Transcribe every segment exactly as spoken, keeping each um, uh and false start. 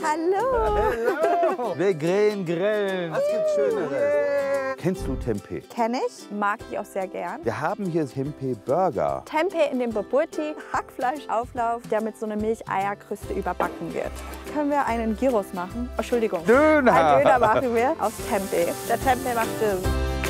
Hallo. Hallo. Wir grillen, grillen. Was gibt's Schöneres? Kennst du Tempeh? Kenn ich, mag ich auch sehr gern. Wir haben hier Tempeh-Burger. Tempeh in dem Bobotie, Hackfleischauflauf, der mit so einer Milch-Eier-Kruste überbacken wird. Können wir einen Gyros machen? Oh, Entschuldigung. Döner. Ein Döner machen wir aus Tempeh. Der Tempeh macht das.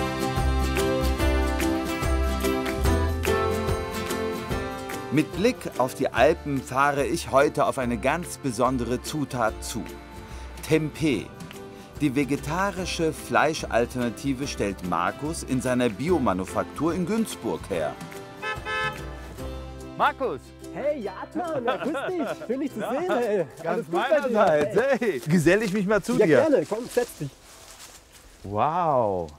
Mit Blick auf die Alpen fahre ich heute auf eine ganz besondere Zutat zu. Tempeh. Die vegetarische Fleischalternative stellt Markus in seiner Biomanufaktur in Günzburg her. Markus! Hey, Jatman, ja, grüß dich. Schön, dich zu Ja, sehen. Ey. Ganz meinerseits. Hey, gesell ich mich mal zu Ja, dir. gerne. Komm, setz dich. Wow.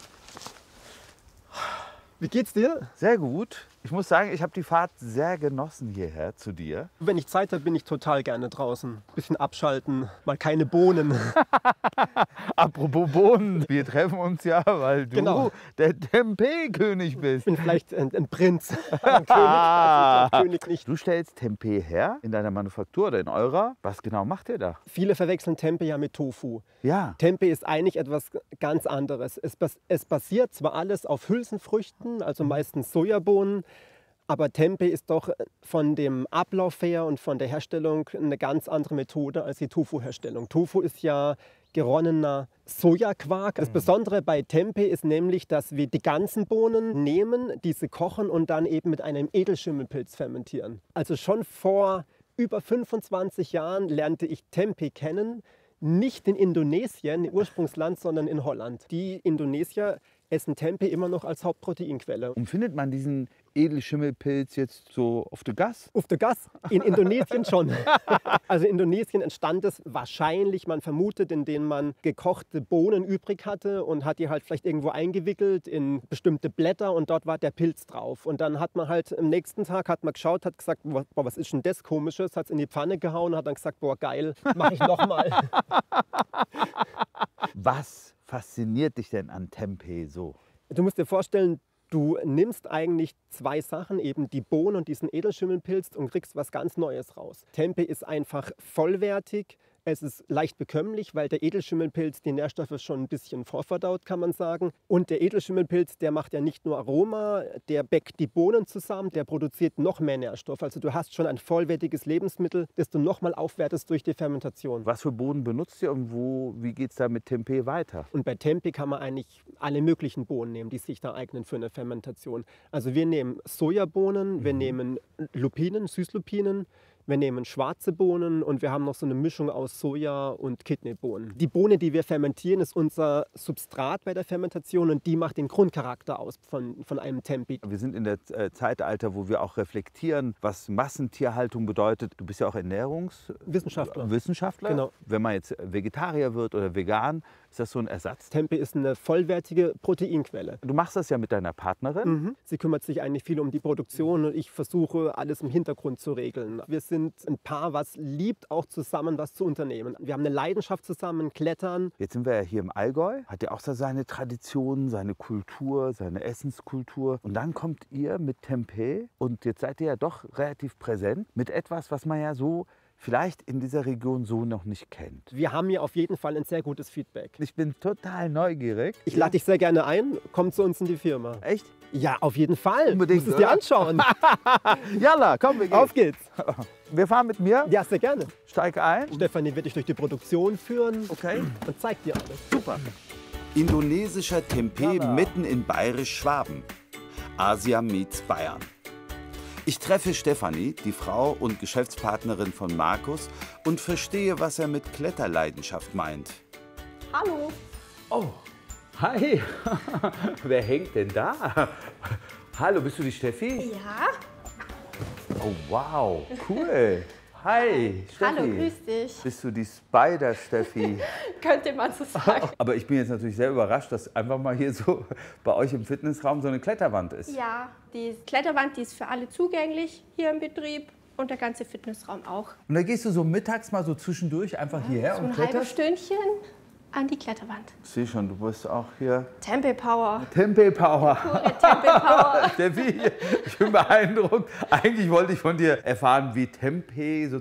Wie geht's dir? Sehr gut. Ich muss sagen, ich habe die Fahrt sehr genossen hierher zu dir. Wenn ich Zeit habe, bin ich total gerne draußen. Bisschen abschalten, mal keine Bohnen. Apropos Bohnen, wir treffen uns ja, weil du Genau. der Tempeh-König bist. Ich bin vielleicht ein, ein Prinz, ein König, also ein König nicht. Du stellst Tempeh her in deiner Manufaktur oder in eurer. Was genau macht ihr da? Viele verwechseln Tempeh ja mit Tofu. Ja. Tempeh ist eigentlich etwas ganz anderes. Es, bas es basiert zwar alles auf Hülsenfrüchten, also meistens Sojabohnen, aber Tempeh ist doch von dem Ablauf her und von der Herstellung eine ganz andere Methode als die Tofu-Herstellung. Tofu ist ja geronnener Sojaquark. Das Besondere bei Tempeh ist nämlich, dass wir die ganzen Bohnen nehmen, diese kochen und dann eben mit einem Edelschimmelpilz fermentieren. Also schon vor über fünfundzwanzig Jahren lernte ich Tempeh kennen, nicht in Indonesien, im Ursprungsland, sondern in Holland. Die Indonesier essen Tempeh immer noch als Hauptproteinquelle. Und findet man diesen Edelschimmelpilz jetzt so auf der Gas? Auf der Gas? In Indonesien schon. Also in Indonesien entstand es wahrscheinlich, man vermutet, indem man gekochte Bohnen übrig hatte und hat die halt vielleicht irgendwo eingewickelt in bestimmte Blätter und dort war der Pilz drauf. Und dann hat man halt am nächsten Tag hat man geschaut, hat gesagt, boah, was ist denn das Komisches? Hat es in die Pfanne gehauen und hat dann gesagt, boah geil, mach ich nochmal. Was fasziniert dich denn an Tempeh so? Du musst dir vorstellen, du nimmst eigentlich zwei Sachen, eben die Bohnen und diesen Edelschimmelpilz und kriegst was ganz Neues raus. Tempeh ist einfach vollwertig. Es ist leicht bekömmlich, weil der Edelschimmelpilz die Nährstoffe schon ein bisschen vorverdaut, kann man sagen. Und der Edelschimmelpilz, der macht ja nicht nur Aroma, der bäckt die Bohnen zusammen, der produziert noch mehr Nährstoffe. Also du hast schon ein vollwertiges Lebensmittel, das du nochmal aufwertest durch die Fermentation. Was für Bohnen benutzt ihr und wo, wie geht es da mit Tempeh weiter? Und bei Tempeh kann man eigentlich alle möglichen Bohnen nehmen, die sich da eignen für eine Fermentation. Also wir nehmen Sojabohnen, mhm. wir nehmen Lupinen, Süßlupinen, wir nehmen schwarze Bohnen und wir haben noch so eine Mischung aus Soja und Kidneybohnen. Die Bohne, die wir fermentieren, ist unser Substrat bei der Fermentation und die macht den Grundcharakter aus von, von einem Tempeh. Wir sind in der äh, Zeitalter, wo wir auch reflektieren, was Massentierhaltung bedeutet. Du bist ja auch Ernährungswissenschaftler. Wissenschaftler. Genau. Wenn man jetzt Vegetarier wird oder vegan, ist das so ein Ersatz? Tempeh ist eine vollwertige Proteinquelle. Du machst das ja mit deiner Partnerin. Mhm. Sie kümmert sich eigentlich viel um die Produktion und ich versuche, alles im Hintergrund zu regeln. Wir sind ein Paar, was liebt, auch zusammen was zu unternehmen. Wir haben eine Leidenschaft zusammen, Klettern. Jetzt sind wir ja hier im Allgäu. Hat ja auch so seine Traditionen, seine Kultur, seine Essenskultur. Und dann kommt ihr mit Tempeh und jetzt seid ihr ja doch relativ präsent mit etwas, was man ja so vielleicht in dieser Region so noch nicht kennt. Wir haben hier auf jeden Fall ein sehr gutes Feedback. Ich bin total neugierig. Ich lade dich sehr gerne ein. Komm zu uns in die Firma. Echt? Ja, auf jeden Fall. Unbedingt, du musst es dir anschauen. Jalla, komm, wir gehen. Auf geht's. Wir fahren mit mir. Ja, sehr gerne. Steig ein. Stefanie wird dich durch die Produktion führen. Okay. Und zeigt dir alles. Super. Indonesischer Tempeh mitten in Bayerisch-Schwaben. Asia meets Bayern. Ich treffe Stefanie, die Frau und Geschäftspartnerin von Markus, und verstehe, was er mit Kletterleidenschaft meint. Hallo. Oh, hi. Wer hängt denn da? Hallo, bist du die Steffi? Ja. Oh, wow, cool. Hi, Steffi. Hallo, grüß dich. Bist du die Spider-Steffi? Könnte man so sagen. Aber ich bin jetzt natürlich sehr überrascht, dass einfach mal hier so bei euch im Fitnessraum so eine Kletterwand ist. Ja, die Kletterwand, die ist für alle zugänglich hier im Betrieb und der ganze Fitnessraum auch. Und da gehst du so mittags mal so zwischendurch einfach hierher So und ein halbes kletterst? Stündchen an die Kletterwand. Ich sehe schon, du bist auch hier. Tempeh Power. Tempeh Power. Pure Tempeh Power. Steffi, ich bin beeindruckt. Eigentlich wollte ich von dir erfahren, wie Tempeh so